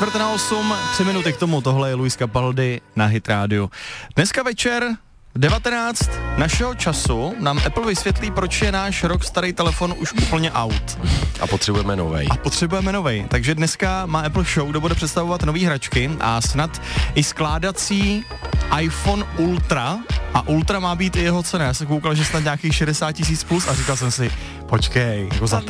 7:45, 3 minuty k tomu, tohle je Luis Capaldi na Hit Radio. Dneska večer 19 našeho času nám Apple vysvětlí, proč je náš rok starý telefon už úplně out. A potřebujeme novej. Takže dneska má Apple show, kde bude představovat nový hračky a snad i skládací iPhone Ultra. A Ultra má být i jeho cena. Já jsem koukal, že snad nějakých 60 000 plus a říkal jsem si, počkej, jako za